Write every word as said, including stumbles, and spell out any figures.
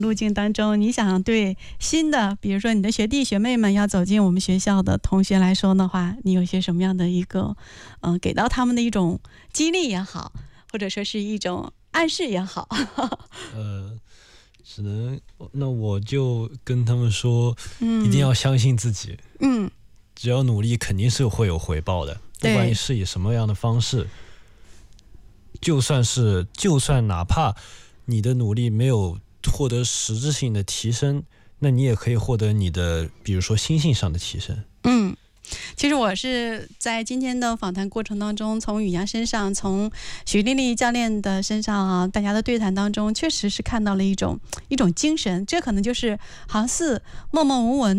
路径当中，你想对新的，比如说你的学弟学妹们要走进我们学校的同学来说的话，你有些什么样的一个，嗯、呃，给到他们的一种激励也好，或者说是一种暗示也好？ 呃，只能那我就跟他们说，嗯、一定要相信自己，嗯，只要努力，肯定是会有回报的，不管你是以什么样的方式，就算是就算哪怕你的努力没有获得实质性的提升，那你也可以获得你的比如说心性上的提升。 嗯，其实我是在今天的访谈过程当中，从宇阳身上，从许丽丽教练的身上啊，大家的对谈当中，确实是看到了一种一种精神，这可能就是好像是默默无闻